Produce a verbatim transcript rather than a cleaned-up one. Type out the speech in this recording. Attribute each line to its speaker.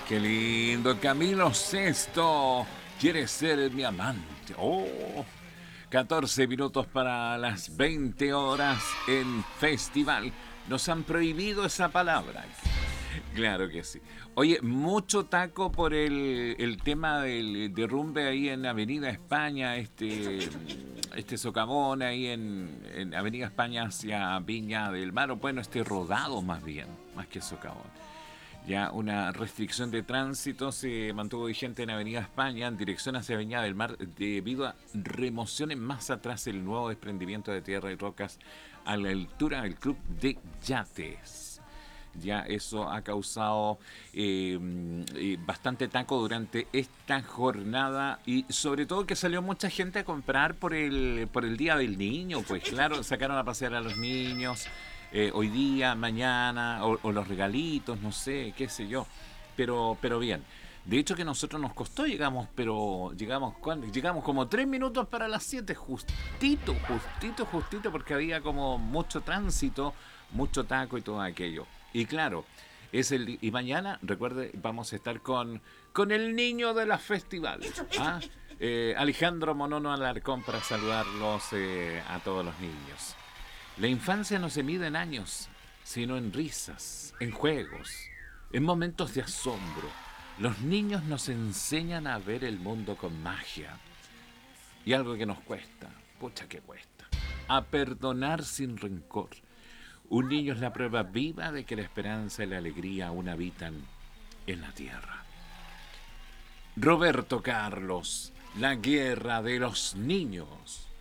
Speaker 1: Qué lindo, Camilo Sesto. ¿Quieres ser mi amante? Oh, catorce minutos para las veinte horas en festival. Nos han prohibido esa palabra. Claro que sí. Oye, mucho taco por el, el tema del derrumbe ahí en Avenida España, este, este socavón ahí en, en Avenida España hacia Viña del Mar, o bueno, este rodado más bien, más que socavón. Ya una restricción de tránsito se mantuvo vigente en Avenida España en dirección hacia Viña del Mar debido a remociones más atrás el nuevo desprendimiento de tierra y rocas a la altura del club de yates. Ya eso ha causado eh, eh, bastante taco durante esta jornada y sobre todo que salió mucha gente a comprar por el, por el Día del Niño, pues claro, sacaron a pasear a los niños eh, hoy día, mañana, o, o los regalitos, no sé, qué sé yo, pero, pero bien. De hecho que nosotros nos costó, llegamos, pero llegamos ¿cuándo? Llegamos como tres minutos para las siete, justito, justito, justito, porque había como mucho tránsito, mucho taco y todo aquello. Y claro, es el y mañana, recuerde, vamos a estar con, con el niño de las festivales. ¿Ah? Eh, Alejandro Monono Alarcón para saludarlos eh, a todos los niños. La infancia no se mide en años, sino en risas, en juegos, en momentos de asombro. Los niños nos enseñan a ver el mundo con magia. Y algo que nos cuesta, pucha que cuesta, a perdonar sin rencor. Un niño es la prueba viva de que la esperanza y la alegría aún habitan en la tierra. Roberto Carlos, la guerra de los niños.